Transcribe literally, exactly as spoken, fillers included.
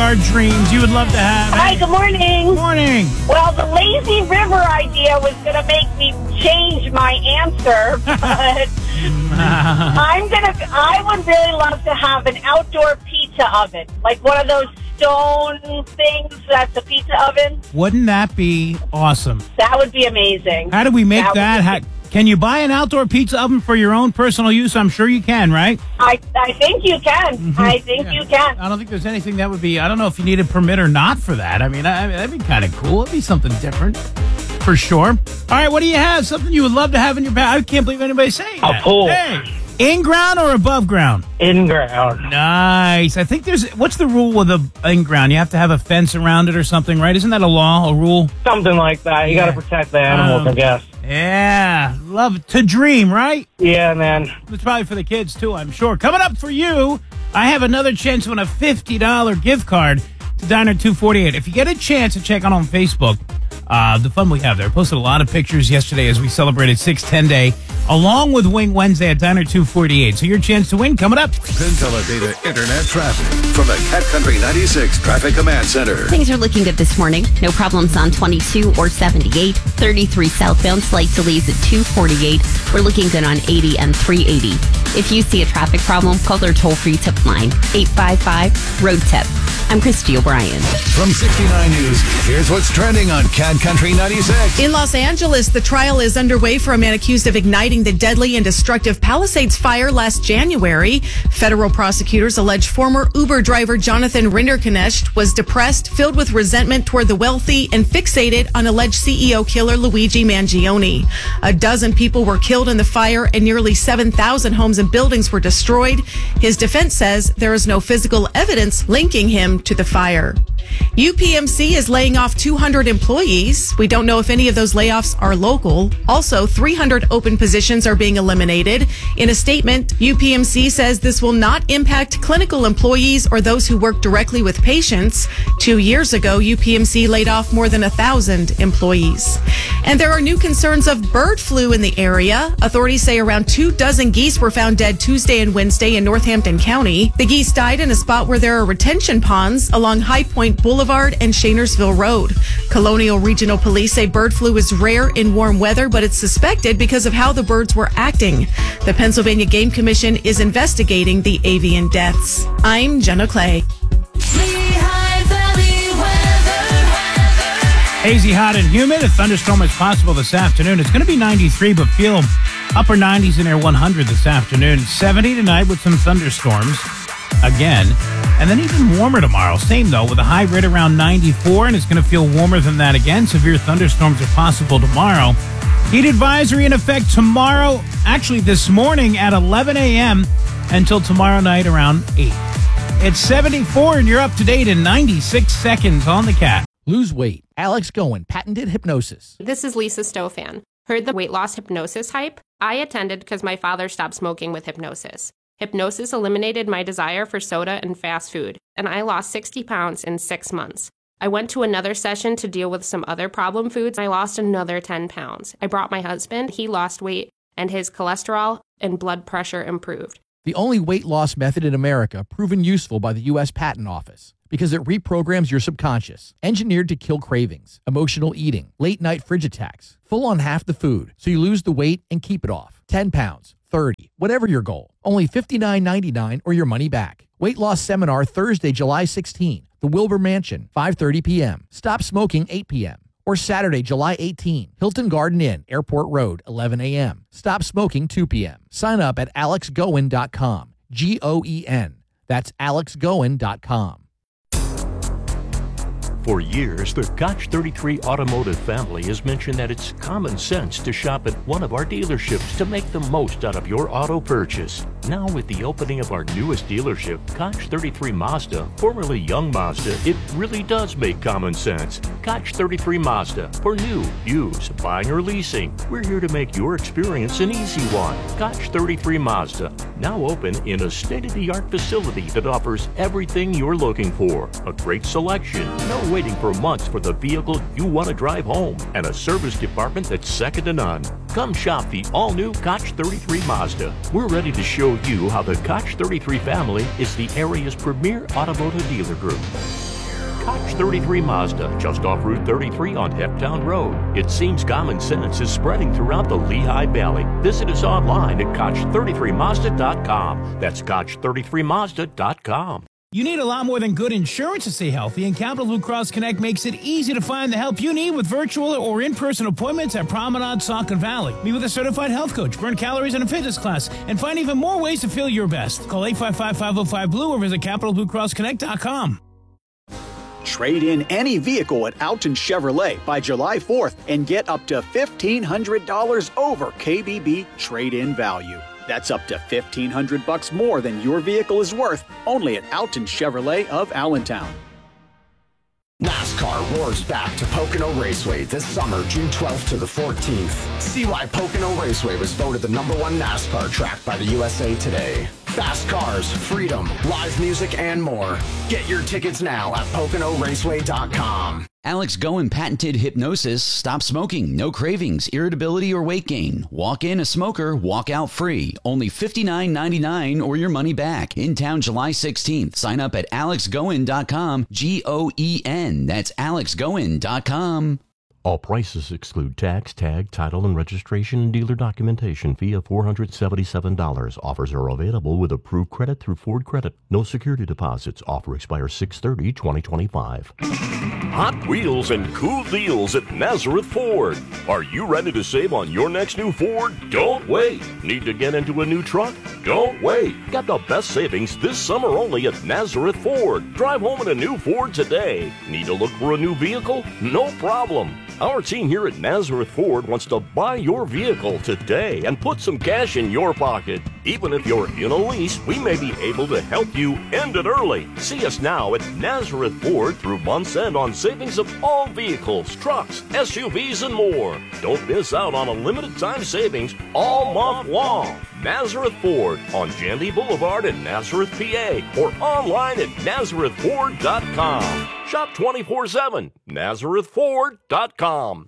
our dreams you would love to have. Hi, good morning. Good morning. Well, the lazy river idea was going to make me change my answer, but I'm going to, I would really love to have an outdoor pizza oven, like one of those stone things that's a pizza oven. Wouldn't that be awesome? That would be amazing. How do we make that? that How, can you buy an outdoor pizza oven for your own personal use? I'm sure you can, right? I, I think you can. Mm-hmm. I think yeah. you can. I don't think there's anything that would be, I don't know if you need a permit or not for that. I mean, I, I mean that'd be kind of cool. It'd be something different. For sure. All right, what do you have? Something you would love to have in your bag? I can't believe anybody's saying that. A pool. Hey, in ground or above ground? In ground. Nice. I think there's, what's the rule with a in ground? You have to have a fence around it or something, right? Isn't that a law, a rule? Something like that. You yeah. got to protect the animals, um, I guess. Yeah. Love it. To dream, right? Yeah, man. It's probably for the kids, too, I'm sure. Coming up for you, I have another chance to win a fifty dollars gift card to Diner two forty-eight. If you get a chance to check out on Facebook, Uh, the fun we have there. I posted a lot of pictures yesterday as we celebrated six ten Day, along with Wing Wednesday at Diner two forty-eight. So your chance to win coming up. PenTeleData Internet traffic from the Cat Country ninety-six Traffic Command Center. Things are looking good this morning. No problems on twenty-two or seventy-eight. thirty-three southbound, slight delays at two forty-eight. We're looking good on eighty and three eighty. If you see a traffic problem, call their toll-free tip line, eight five five, road tip. I'm Christy O'Brien. From sixty-nine News, here's what's trending on Cat Country ninety-six. In Los Angeles, the trial is underway for a man accused of igniting the deadly and destructive Palisades fire last January. Federal prosecutors allege former Uber driver Jonathan Rinderknecht was depressed, filled with resentment toward the wealthy, and fixated on alleged C E O killer Luigi Mangione. A dozen people were killed in the fire and nearly seven thousand homes and buildings were destroyed. His defense says there is no physical evidence linking him to the fire. U P M C is laying off two hundred employees. We don't know if any of those layoffs are local. Also, three hundred open positions are being eliminated. In a statement, U P M C says this will not impact clinical employees or those who work directly with patients. Two years ago, U P M C laid off more than one thousand employees. And there are new concerns of bird flu in the area. Authorities say around two dozen geese were found dead Tuesday and Wednesday in Northampton County. The geese died in a spot where there are retention ponds along High Point Boulevard and Shanersville Road. Colonial Regional Police say bird flu is rare in warm weather, but it's suspected because of how the birds were acting. The Pennsylvania Game Commission is investigating the avian deaths. I'm Jenna Clay. Hazy, hot, and humid. A thunderstorm is possible this afternoon. It's going to be ninety-three, but feel upper nineties in near one hundred this afternoon. seventy tonight with some thunderstorms again. And then even warmer tomorrow. Same, though, with a high right around ninety-four, and it's going to feel warmer than that again. Severe thunderstorms are possible tomorrow. Heat advisory in effect tomorrow, actually this morning at eleven a.m. until tomorrow night around eight. It's seventy-four, and you're up to date in ninety-six seconds on the Cat. Lose weight. Alex Goen, patented hypnosis. This is Lisa Stofan. Heard the weight loss hypnosis hype? I attended because my father stopped smoking with hypnosis. Hypnosis eliminated my desire for soda and fast food, and I lost sixty pounds in six months. I went to another session to deal with some other problem foods. I lost another ten pounds. I brought my husband. He lost weight, and his cholesterol and blood pressure improved. The only weight loss method in America proven useful by the U S Patent Office because it reprograms your subconscious, engineered to kill cravings, emotional eating, late-night fridge attacks, full on half the food, so you lose the weight and keep it off. ten pounds, thirty, whatever your goal. Only fifty-nine ninety-nine or your money back. Weight loss seminar Thursday, July sixteenth, the Wilbur Mansion, five thirty p.m. Stop smoking, eight p.m. Or Saturday, July eighteenth, Hilton Garden Inn, Airport Road, eleven a.m. Stop smoking, two p.m. Sign up at alex goen dot com. G O E N. That's alex goen dot com. For years, the Koch thirty-three Automotive family has mentioned that it's common sense to shop at one of our dealerships to make the most out of your auto purchase. Now, with the opening of our newest dealership, Koch thirty-three Mazda, formerly Young Mazda, it really does make common sense. Koch thirty-three Mazda, for new, used, buying or leasing. We're here to make your experience an easy one. Koch thirty-three Mazda, now open in a state-of-the-art facility that offers everything you're looking for. A great selection, no waiting for months for the vehicle you want to drive home, and a service department that's second to none. Come shop the all-new Koch thirty-three Mazda. We're ready to show you how the Koch thirty-three family is the area's premier automotive dealer group. Koch thirty-three Mazda, just off Route thirty-three on Hecktown Road. It seems common sense is spreading throughout the Lehigh Valley. Visit us online at Koch thirty-three Mazda dot com. That's Koch thirty-three Mazda dot com. You need a lot more than good insurance to stay healthy, and Capital Blue Cross Connect makes it easy to find the help you need with virtual or in-person appointments at Promenade, Saucon Valley. Meet with a certified health coach, burn calories in a fitness class, and find even more ways to feel your best. Call eight five five, five oh five, B L U E or visit Capital Blue Cross Connect dot com. Trade in any vehicle at Alton Chevrolet by July fourth and get up to fifteen hundred dollars over K B B trade-in value. That's up to fifteen hundred bucks more than your vehicle is worth, only at Alton Chevrolet of Allentown. NASCAR roars back to Pocono Raceway this summer, June twelfth to the fourteenth. See why Pocono Raceway was voted the number one NASCAR track by the U S A Today. Fast cars, freedom, live music, and more. Get your tickets now at Pocono Raceway dot com. Alex Goen patented hypnosis. Stop smoking, no cravings, irritability, or weight gain. Walk in a smoker, walk out free. Only fifty-nine ninety-nine or your money back. In town July sixteenth. Sign up at Alex Goen dot com. G O E N. That's Alex Goen dot com. All prices exclude tax, tag, title, and registration and dealer documentation fee of four hundred seventy-seven dollars. Offers are available with approved credit through Ford Credit. No security deposits. Offer expires six thirty twenty twenty-five. Hot wheels and cool deals at Nazareth Ford. Are you ready to save on your next new Ford? Don't wait. Need to get into a new truck? Don't wait. Get the best savings this summer only at Nazareth Ford. Drive home in a new Ford today. Need to look for a new vehicle? No problem. Our team here at Nazareth Ford wants to buy your vehicle today and put some cash in your pocket. Even if you're in a lease, we may be able to help you end it early. See us now at Nazareth Ford through month's end on savings of all vehicles, trucks, S U Vs, and more. Don't miss out on a limited time savings all month long. Nazareth Ford on Jandy Boulevard in Nazareth, P A, or online at Nazareth Ford dot com. Shop twenty-four seven, Nazareth Ford dot com.